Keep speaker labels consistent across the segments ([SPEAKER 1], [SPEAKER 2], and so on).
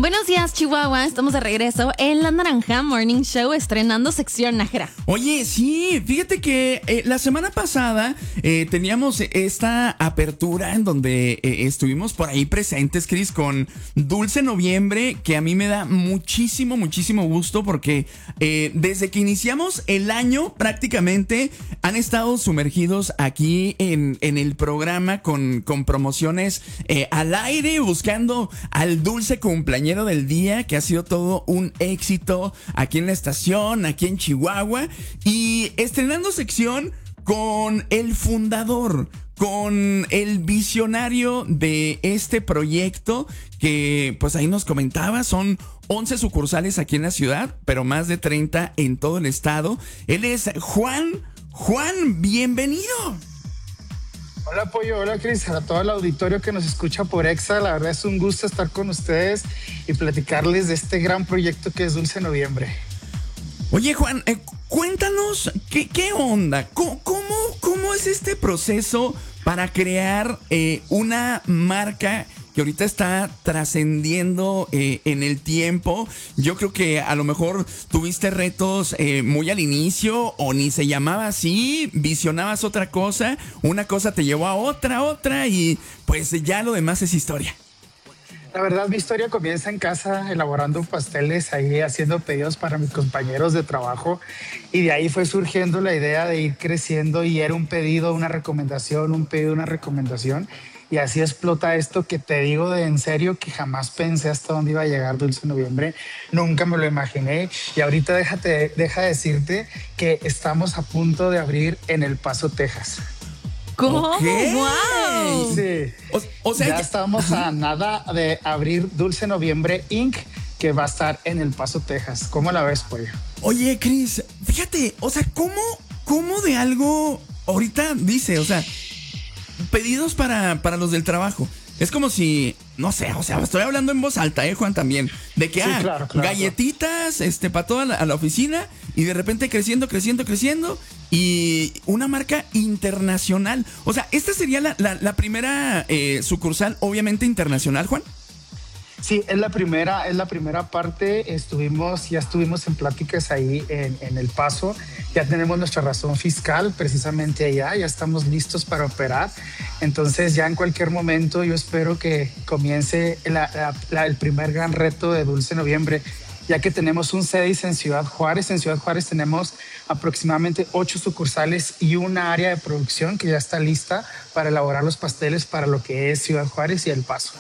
[SPEAKER 1] Buenos días, Chihuahua. Estamos de regreso en La Naranja Morning Show, estrenando sección Nájera.
[SPEAKER 2] Oye, sí, fíjate que la semana pasada teníamos esta apertura en donde estuvimos por ahí presentes, Cris, con Dulce Noviembre, que a mí me da muchísimo gusto porque desde que iniciamos el año prácticamente han estado sumergidos aquí en el programa con promociones al aire, buscando al dulce cumpleañero del día, que ha sido todo un éxito aquí en la estación, aquí en Chihuahua, y estrenando sección con el fundador, con el visionario de este proyecto, que pues ahí nos comentaba, son 11 sucursales aquí en la ciudad, pero más de 30 en todo el estado. Él es Juan, bienvenido.
[SPEAKER 3] Hola Pollo, hola Cris, a todo el auditorio que nos escucha por Exa, la verdad es un gusto estar con ustedes y platicarles de este gran proyecto que es Dulce Noviembre.
[SPEAKER 2] Oye Juan, cuéntanos, ¿qué onda? ¿Cómo es este proceso para crear una marca que ahorita está trascendiendo en el tiempo? Yo creo que a lo mejor tuviste retos muy al inicio, o ni se llamaba así, visionabas otra cosa, una cosa te llevó a otra, y pues ya lo demás es historia.
[SPEAKER 3] La verdad, mi historia comienza en casa elaborando pasteles, ahí haciendo pedidos para mis compañeros de trabajo, y de ahí fue surgiendo la idea de ir creciendo, y era un pedido, una recomendación, un pedido, una recomendación. Y así explota esto que te digo de en serio que jamás pensé hasta dónde iba a llegar Dulce Noviembre. Nunca me lo imaginé. Y ahorita deja decirte que estamos a punto de abrir en El Paso, Texas.
[SPEAKER 1] ¿Cómo?
[SPEAKER 2] Okay.
[SPEAKER 1] ¡Wow!
[SPEAKER 3] Sí.
[SPEAKER 2] O sea,
[SPEAKER 3] ya estamos a nada de abrir Dulce Noviembre Inc., que va a estar en El Paso, Texas. ¿Cómo la ves, Pollo?
[SPEAKER 2] Oye, Cris, fíjate, o sea, ¿cómo de algo ahorita dice, o sea, pedidos para los del trabajo? Es como si, no sé, o sea, estoy hablando en voz alta, Juan, también, de que,
[SPEAKER 3] sí, claro,
[SPEAKER 2] galletitas, para toda la oficina, y de repente creciendo, y una marca internacional. O sea, esta sería la primera sucursal, obviamente, internacional, Juan.
[SPEAKER 3] Sí, es la primera parte. Ya estuvimos en pláticas ahí en El Paso. Ya tenemos nuestra razón fiscal precisamente allá. Ya estamos listos para operar. Entonces, ya en cualquier momento yo espero que comience el primer gran reto de Dulce Noviembre, ya que tenemos un CEDIS en Ciudad Juárez. En Ciudad Juárez tenemos aproximadamente 8 sucursales y una área de producción que ya está lista para elaborar los pasteles para lo que es Ciudad Juárez y El Paso.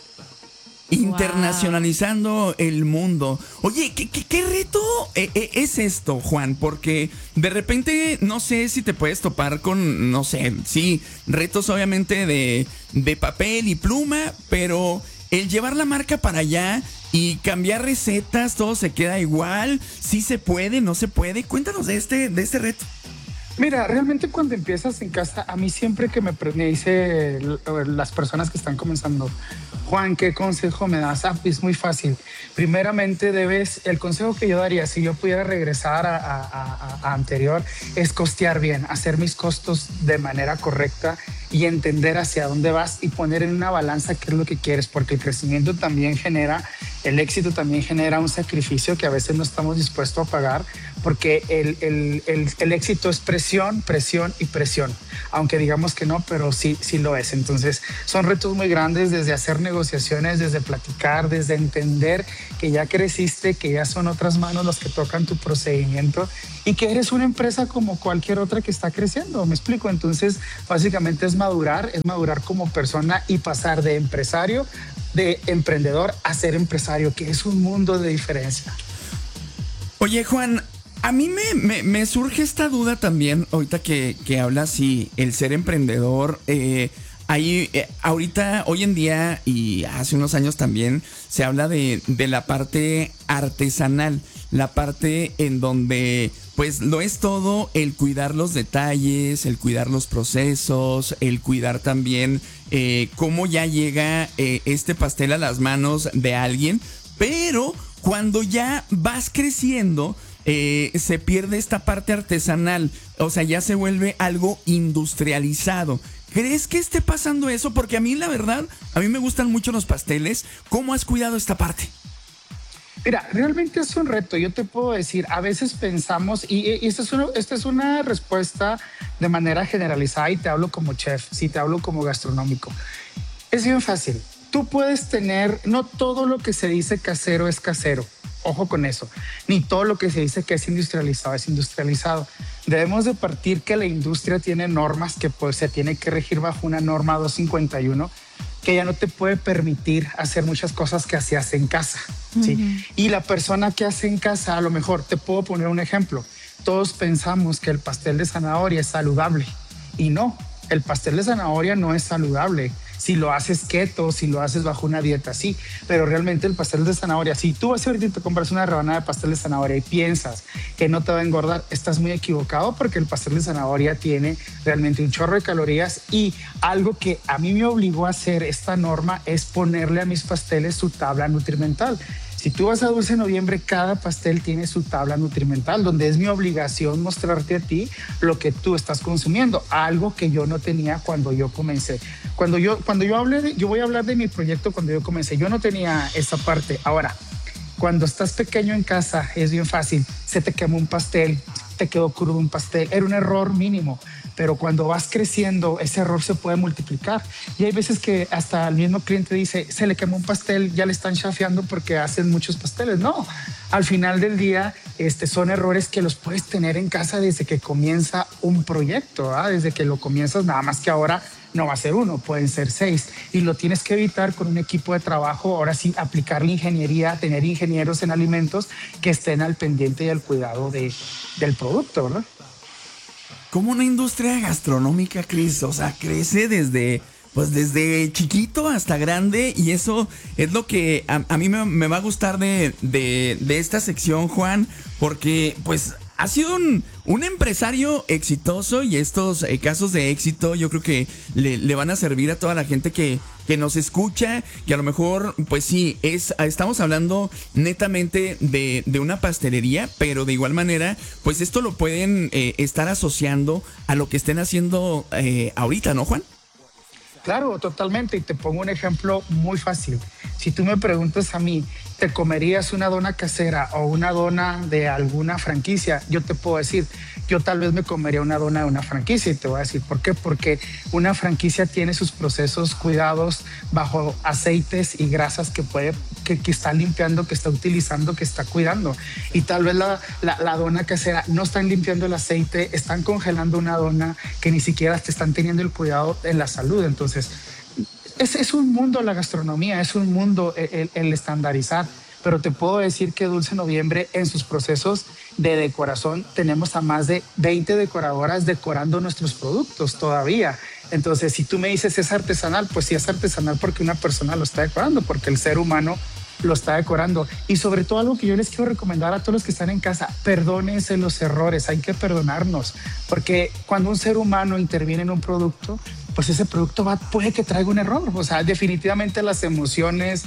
[SPEAKER 2] Internacionalizando el mundo. Oye, ¿qué reto es esto, Juan? Porque de repente no sé si te puedes topar con, no sé, sí, retos obviamente de papel y pluma, pero el llevar la marca para allá y cambiar recetas, todo se queda igual. ¿Sí se puede, no se puede? Cuéntanos de este reto.
[SPEAKER 3] Mira, realmente cuando empiezas en casa, a mí siempre que me dice las personas que están comenzando, Juan, ¿qué consejo me das? Es muy fácil. Primeramente el consejo que yo daría, si yo pudiera regresar a anterior, es costear bien, hacer mis costos de manera correcta y entender hacia dónde vas y poner en una balanza qué es lo que quieres, porque el crecimiento también el éxito también genera un sacrificio que a veces no estamos dispuestos a pagar, porque el éxito es presión y presión, aunque digamos que no, pero sí lo es. Entonces son retos muy grandes, desde hacer negociaciones, desde platicar, desde entender que ya creciste, que ya son otras manos los que tocan tu procedimiento y que eres una empresa como cualquier otra que está creciendo, ¿me explico? Entonces básicamente es madurar como persona y pasar de empresario, de emprendedor a ser empresario, que es un mundo de diferencia.
[SPEAKER 2] Oye, Juan, a mí me surge esta duda también, ahorita que hablas y el ser emprendedor, ahorita, hoy en día y hace unos años también, se habla de la parte artesanal, la parte en donde pues lo es todo el cuidar los detalles, el cuidar los procesos, el cuidar también cómo ya llega este pastel a las manos de alguien, pero cuando ya vas creciendo, se pierde esta parte artesanal, o sea, ya se vuelve algo industrializado. ¿Crees que esté pasando eso? Porque a mí, la verdad, a mí me gustan mucho los pasteles. ¿Cómo has cuidado esta parte?
[SPEAKER 3] Mira, realmente es un reto. Yo te puedo decir, a veces pensamos, y esta es una respuesta de manera generalizada, y te hablo como chef, si te hablo como gastronómico. Es bien fácil. Tú puedes tener, no todo lo que se dice casero es casero. Ojo con eso. Ni todo lo que se dice que es industrializado. Debemos de partir que la industria tiene normas que pues, se tiene que regir bajo una norma 251 que ya no te puede permitir hacer muchas cosas que hacías en casa. ¿Sí? Y la persona que hace en casa, a lo mejor, te puedo poner un ejemplo. Todos pensamos que el pastel de zanahoria es saludable y no, el pastel de zanahoria no es saludable. Si lo haces keto, si lo haces bajo una dieta, sí, pero realmente el pastel de zanahoria, si tú vas ahorita y te compras una rebanada de pastel de zanahoria y piensas que no te va a engordar, estás muy equivocado, porque el pastel de zanahoria tiene realmente un chorro de calorías, y algo que a mí me obligó a hacer esta norma es ponerle a mis pasteles su tabla nutrimental. Si tú vas a Dulce Noviembre, cada pastel tiene su tabla nutrimental, donde es mi obligación mostrarte a ti lo que tú estás consumiendo, algo que yo no tenía cuando yo comencé. Yo voy a hablar de mi proyecto cuando yo comencé, yo no tenía esa parte. Ahora, cuando estás pequeño en casa es bien fácil, se te quemó un pastel, te quedó crudo un pastel, era un error mínimo, pero cuando vas creciendo ese error se puede multiplicar, y hay veces que hasta el mismo cliente dice, se le quemó un pastel, ya le están chafeando porque hacen muchos pasteles. No, al final del día son errores que los puedes tener en casa desde que comienza un proyecto, ¿verdad? Desde que lo comienzas, nada más que ahora no va a ser uno, pueden ser 6, y lo tienes que evitar con un equipo de trabajo. Ahora sí, aplicar la ingeniería, tener ingenieros en alimentos que estén al pendiente y al cuidado del producto, ¿verdad?
[SPEAKER 2] Como una industria gastronómica, Cris, o sea, crece desde chiquito hasta grande, y eso es lo que a mí me va a gustar de esta sección, Juan, porque pues ha sido un empresario exitoso, y estos casos de éxito yo creo que le van a servir a toda la gente que nos escucha, que a lo mejor, pues sí, estamos hablando netamente de una pastelería, pero de igual manera, pues esto lo pueden estar asociando a lo que estén haciendo ahorita, ¿no, Juan?
[SPEAKER 3] Claro, totalmente. Y te pongo un ejemplo muy fácil. Si tú me preguntas a mí, ¿te comerías una dona casera o una dona de alguna franquicia? Yo te puedo decir, yo tal vez me comería una dona de una franquicia, y te voy a decir ¿por qué? Porque una franquicia tiene sus procesos cuidados bajo aceites y grasas que está limpiando, que está utilizando, que está cuidando. Y tal vez la dona casera no están limpiando el aceite, están congelando una dona que ni siquiera te están teniendo el cuidado en la salud. Entonces, es un mundo la gastronomía, es un mundo el estandarizar, pero te puedo decir que Dulce Noviembre, en sus procesos de decoración, tenemos a más de 20 decoradoras decorando nuestros productos todavía. Entonces, si tú me dices es artesanal, pues sí es artesanal porque una persona lo está decorando, porque el ser humano lo está decorando. Y sobre todo, algo que yo les quiero recomendar a todos los que están en casa: perdónense los errores, hay que perdonarnos, porque cuando un ser humano interviene en un producto, pues ese producto puede que traiga un error. O sea, definitivamente las emociones,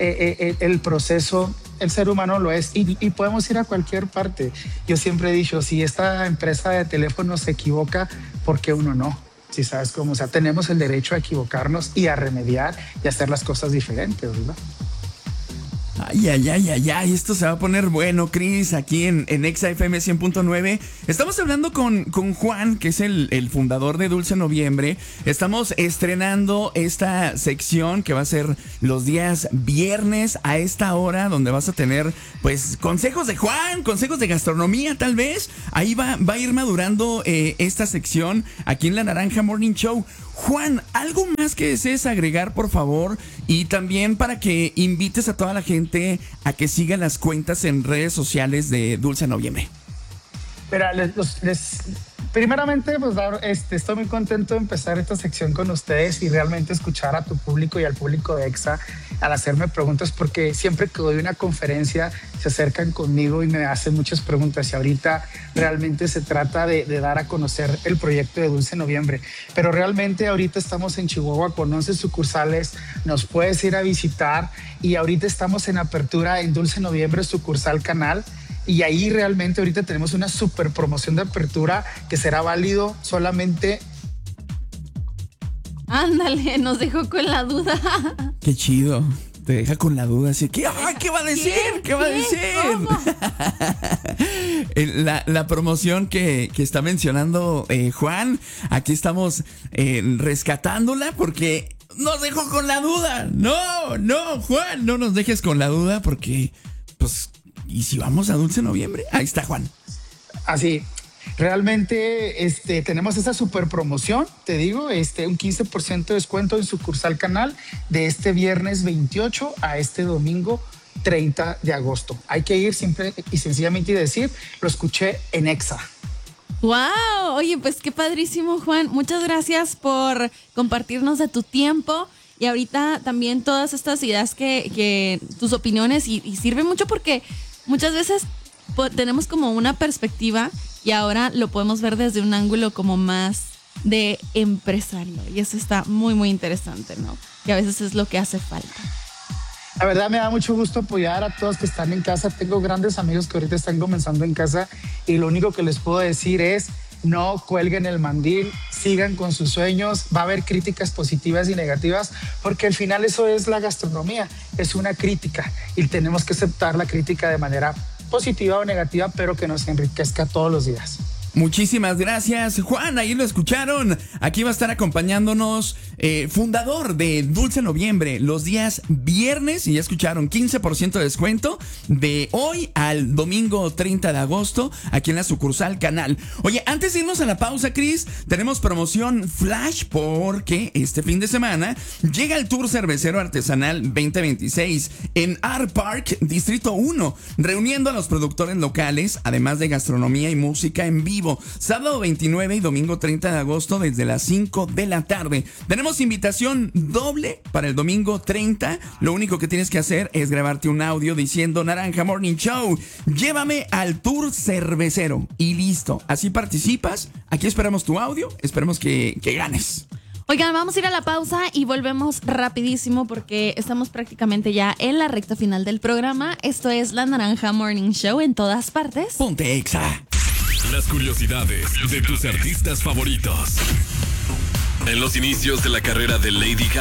[SPEAKER 3] el proceso, el ser humano lo es, y podemos ir a cualquier parte. Yo siempre he dicho, si esta empresa de teléfonos se equivoca, ¿por qué uno no? Si sabes cómo, o sea, tenemos el derecho a equivocarnos y a remediar y a hacer las cosas diferentes, ¿verdad?
[SPEAKER 2] Ay, esto se va a poner bueno, Cris, aquí en Exa FM 100.9. Estamos hablando con Juan, que es el fundador de Dulce Noviembre. Estamos estrenando esta sección que va a ser los días viernes a esta hora, donde vas a tener, pues, consejos de Juan, consejos de gastronomía, tal vez. Ahí va a ir madurando esta sección aquí en La Naranja Morning Show. Juan, ¿algo más que desees agregar, por favor? Y también para que invites a toda la gente a que siga las cuentas en redes sociales de Dulce Noviembre.
[SPEAKER 3] Mira, primeramente, pues estoy muy contento de empezar esta sección con ustedes y realmente escuchar a tu público y al público de EXA al hacerme preguntas, porque siempre que doy una conferencia se acercan conmigo y me hacen muchas preguntas, y ahorita realmente se trata de dar a conocer el proyecto de Dulce Noviembre. Pero realmente ahorita estamos en Chihuahua con 11 sucursales, nos puedes ir a visitar, y ahorita estamos en apertura en Dulce Noviembre sucursal Canal. Y ahí realmente ahorita tenemos una super promoción de apertura que será válido solamente.
[SPEAKER 1] Ándale, nos dejó con la duda.
[SPEAKER 2] Qué chido. Te deja con la duda así. ¿Qué va a decir? ¿Qué va a decir? La promoción que está mencionando Juan, aquí estamos rescatándola porque nos dejó con la duda. No, Juan, no nos dejes con la duda porque, pues, ¿y si vamos a Dulce Noviembre? Ahí está Juan.
[SPEAKER 3] Así. Realmente tenemos esa super promoción, te digo, un 15% de descuento en sucursal Canal de este viernes 28 a este domingo 30 de agosto. Hay que ir simple y sencillamente y decir, lo escuché en Exa.
[SPEAKER 1] ¡Wow! Oye, pues qué padrísimo, Juan. Muchas gracias por compartirnos de tu tiempo y ahorita también todas estas ideas que tus opiniones y sirve mucho porque muchas veces tenemos como una perspectiva y ahora lo podemos ver desde un ángulo como más de empresario y eso está muy, muy interesante, ¿no? Que a veces es lo que hace falta.
[SPEAKER 3] La verdad me da mucho gusto apoyar a todos que están en casa. Tengo grandes amigos que ahorita están comenzando en casa y lo único que les puedo decir es no cuelguen el mandil, sigan con sus sueños. Va a haber críticas positivas y negativas porque al final eso es la gastronomía, es una crítica y tenemos que aceptar la crítica de manera positiva o negativa, pero que nos enriquezca todos los días.
[SPEAKER 2] Muchísimas gracias, Juan. Ahí lo escucharon. Aquí va a estar acompañándonos fundador de Dulce Noviembre los días viernes. Y ya escucharon, 15% de descuento de hoy al domingo 30 de agosto aquí en la sucursal Canal. Oye, antes de irnos a la pausa, Cris, tenemos promoción Flash porque este fin de semana llega el Tour Cervecero Artesanal 2026 en Art Park, Distrito 1, reuniendo a los productores locales, además de gastronomía y música en vivo. Sábado 29 y domingo 30 de agosto desde las 5 de la tarde. Tenemos invitación doble para el domingo 30. Lo único que tienes que hacer es grabarte un audio diciendo Naranja Morning Show, llévame al Tour Cervecero y listo. Así participas. Aquí esperamos tu audio. Esperemos que ganes.
[SPEAKER 1] Oigan, vamos a ir a la pausa y volvemos rapidísimo porque estamos prácticamente ya en la recta final del programa. Esto es La Naranja Morning Show en todas partes.
[SPEAKER 2] Ponte Exa.
[SPEAKER 4] Las curiosidades de tus artistas favoritos. En los inicios de la carrera de Lady Gaga,